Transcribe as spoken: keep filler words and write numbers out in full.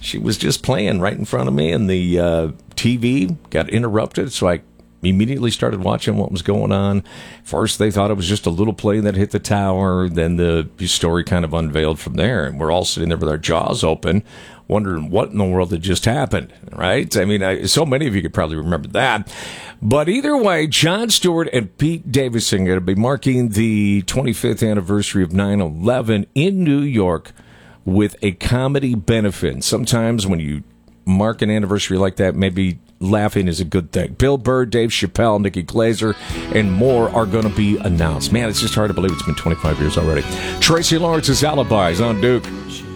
she was just playing right in front of me, and the uh, T V got interrupted, so I immediately started watching what was going on. First, they thought it was just a little plane that hit the tower. Then the story kind of unveiled from there, and we're all sitting there with our jaws open, wondering what in the world had just happened, right? I mean, I, so many of you could probably remember that. But either way, Jon Stewart and Pete Davidson are going to be marking the twenty-fifth anniversary of nine eleven in New York with a comedy benefit. Sometimes when you mark an anniversary like that, maybe laughing is a good thing. Bill Burr, Dave Chappelle, Nikki Glaser, and more are going to be announced. Man, it's just hard to believe it's been twenty-five years already. Tracy Lawrence's Alibi is on Duke.